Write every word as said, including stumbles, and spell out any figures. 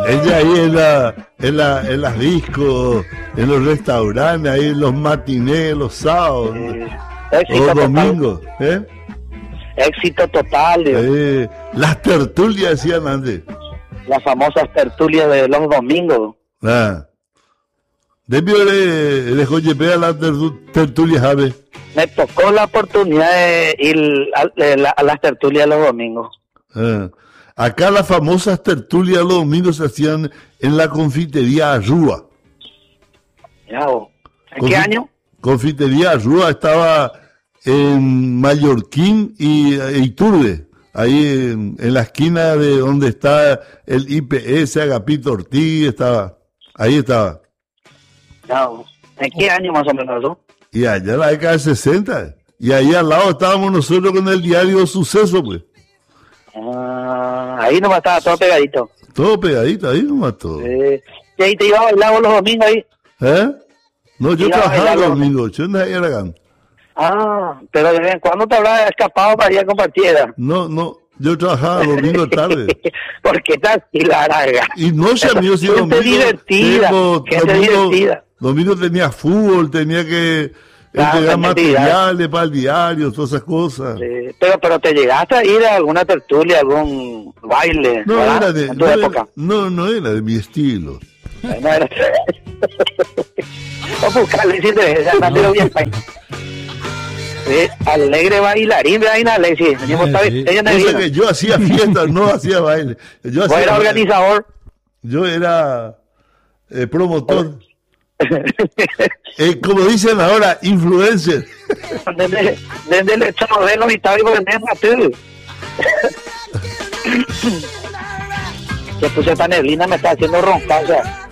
Ella ahí en, la, en, la, en las discos, en los restaurantes, ahí en los matinés, los sábados, sí. o domingos, ¿eh? Éxito total, Dios. Eh, las tertulias decían antes. Las famosas tertulias de los domingos. Ah. Debió de, de Joyepea las tertulias, ¿sabes? Me tocó la oportunidad de ir a, a, a las tertulias los domingos. Ah. Acá las famosas tertulias los domingos se hacían en la confitería Arrúa. Ya, ¿en Confit- qué año? Confitería Arrúa estaba en Mallorquín y e Iturbe, ahí en, en la esquina de donde está el I P S, Agapito Ortiz, estaba, ahí estaba. Ya, ¿en qué año más o menos eso? Y allá en la década de sesenta, y ahí al lado estábamos nosotros con el diario Suceso, pues. Ah, ahí nomás estaba todo pegadito. Todo pegadito, ahí nomás todo. Eh, ¿Y ahí te iba a bailar vos los domingos ahí? ¿Eh? No, yo Iba a trabajaba bailar los los- domingos, yo no era acá. Ah, pero de vez en cuando te habrás escapado para ir a compartir. No, no, yo trabajaba domingo tarde. Porque estás y la larga. Y no sé, amigo, si Gente domingo... divertida, tengo- gente domingo, divertida. domingo tenía fútbol, tenía que Claro, entregar tenía materiales para el diario, todas esas cosas. Eh, pero, pero te llegaste a ir a alguna tertulia, algún baile, No ¿verdad? era, de, En tu no, época. era, no, no era de mi estilo. No era. O buscarle, si te ves, andando bien. Sí, alegre bailarín de Aina Alexis. Venimos Ah, a ver, sí. ella me O sea vino. que yo hacía fiestas, no hacía baile. Yo, Vos hacía eras baile. organizador. Yo era eh, promotor. Eh, como dicen ahora, influencer. Desde, desde el echado de los estados y volvemos tú. Se puso esta neblina, me está haciendo roncar, o sea.